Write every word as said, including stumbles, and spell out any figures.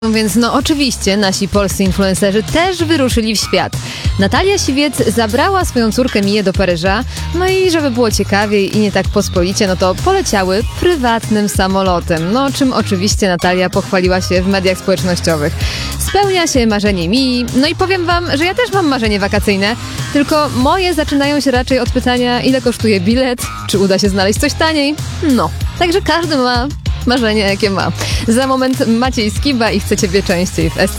Więc no oczywiście nasi polscy influencerzy też wyruszyli w świat. Natalia Siwiec zabrała swoją córkę Miję do Paryża, no i żeby było ciekawiej i nie tak pospolicie, no to poleciały prywatnym samolotem, no czym oczywiście Natalia pochwaliła się w mediach społecznościowych. Spełnia się marzenie Mii, no i powiem wam, że ja też mam marzenie wakacyjne, tylko moje zaczynają się raczej od pytania, ile kosztuje bilet, czy uda się znaleźć coś taniej, no, także każdy ma marzenie, jakie ma. Za moment Maciej Skiba i Chcę Ciebie częściej w S